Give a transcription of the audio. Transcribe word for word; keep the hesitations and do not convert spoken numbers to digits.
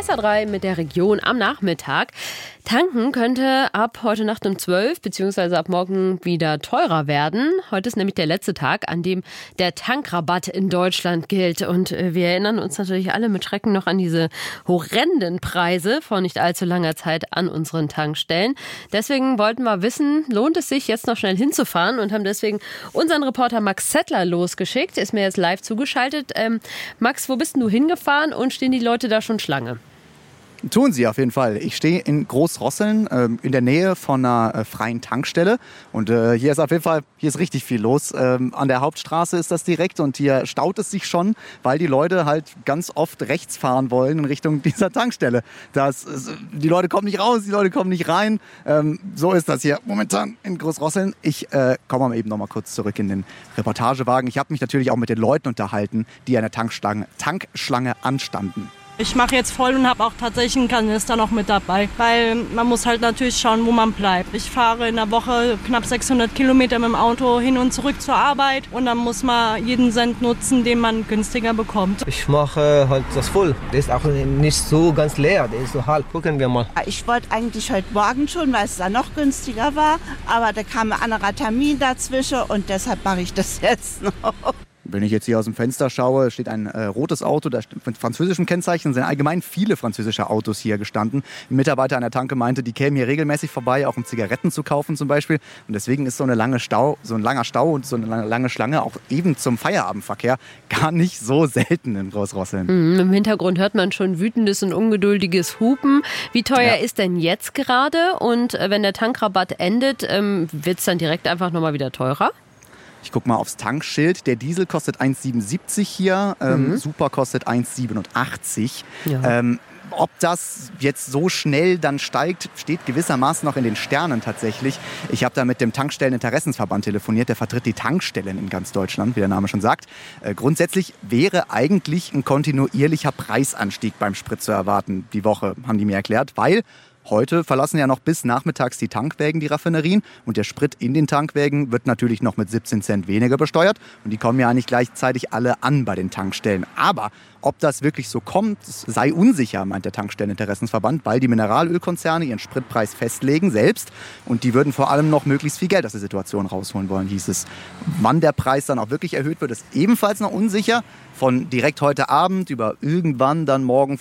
S R drei mit der Region am Nachmittag. Tanken könnte ab heute Nacht um zwölf bzw. ab morgen wieder teurer werden. Heute ist nämlich der letzte Tag, an dem der Tankrabatt in Deutschland gilt. Und wir erinnern uns natürlich alle mit Schrecken noch an diese horrenden Preise vor nicht allzu langer Zeit an unseren Tankstellen. Deswegen wollten wir wissen, lohnt es sich jetzt noch schnell hinzufahren und haben deswegen unseren Reporter Max Zettler losgeschickt. Ist mir jetzt live zugeschaltet. Ähm, Max, wo bist denn du hingefahren und stehen die Leute da schon Schlange? Tun sie auf jeden Fall. Ich stehe in Großrosseln ähm, in der Nähe von einer äh, freien Tankstelle und äh, hier ist auf jeden Fall, hier ist richtig viel los. Ähm, an der Hauptstraße ist das direkt und hier staut es sich schon, weil die Leute halt ganz oft rechts fahren wollen in Richtung dieser Tankstelle. Das, die Leute kommen nicht raus, die Leute kommen nicht rein. Ähm, so ist das hier momentan in Großrosseln. Ich äh, komme mal eben noch mal kurz zurück in den Reportagewagen. Ich habe mich natürlich auch mit den Leuten unterhalten, die an der Tankschlange, Tankschlange anstanden. Ich mache jetzt voll und habe auch tatsächlich einen Kanister noch mit dabei, weil man muss halt natürlich schauen, wo man bleibt. Ich fahre in der Woche knapp sechshundert Kilometer mit dem Auto hin und zurück zur Arbeit und dann muss man jeden Cent nutzen, den man günstiger bekommt. Ich mache halt das voll. Der ist auch nicht so ganz leer, der ist so halb. Gucken wir mal. Ich wollte eigentlich heute Morgen schon, weil es da noch günstiger war, aber da kam ein anderer Termin dazwischen und deshalb mache ich das jetzt noch. Wenn ich jetzt hier aus dem Fenster schaue, steht ein äh, rotes Auto, da steht mit französischem Kennzeichen, sind allgemein viele französische Autos hier gestanden. Ein Mitarbeiter an der Tanke meinte, die kämen hier regelmäßig vorbei, auch um Zigaretten zu kaufen zum Beispiel. Und deswegen ist so eine lange Stau, so ein langer Stau und so eine lange, lange Schlange auch eben zum Feierabendverkehr gar nicht so selten in Großrosseln. Mhm, im Hintergrund hört man schon wütendes und ungeduldiges Hupen. Wie teuer ja. ist denn jetzt gerade? Und äh, wenn der Tankrabatt endet, ähm, wird es dann direkt einfach nochmal wieder teurer? Ich gucke mal aufs Tankschild. Der Diesel kostet eins Komma siebenundsiebzig hier, ähm, mhm. Super kostet eins Komma siebenundachtzig. Ja. Ähm, ob das jetzt so schnell dann steigt, steht gewissermaßen noch in den Sternen tatsächlich. Ich habe da mit dem Tankstelleninteressensverband telefoniert, der vertritt die Tankstellen in ganz Deutschland, wie der Name schon sagt. Äh, grundsätzlich wäre eigentlich ein kontinuierlicher Preisanstieg beim Sprit zu erwarten, die Woche, haben die mir erklärt, weil heute verlassen ja noch bis nachmittags die Tankwägen die Raffinerien und der Sprit in den Tankwägen wird natürlich noch mit siebzehn Cent weniger besteuert und die kommen ja nicht gleichzeitig alle an bei den Tankstellen. Aber ob das wirklich so kommt, sei unsicher, meint der Tankstelleninteressensverband, weil die Mineralölkonzerne ihren Spritpreis festlegen selbst und die würden vor allem noch möglichst viel Geld aus der Situation rausholen wollen, hieß es. Wann der Preis dann auch wirklich erhöht wird, ist ebenfalls noch unsicher. Von direkt heute Abend über irgendwann dann morgen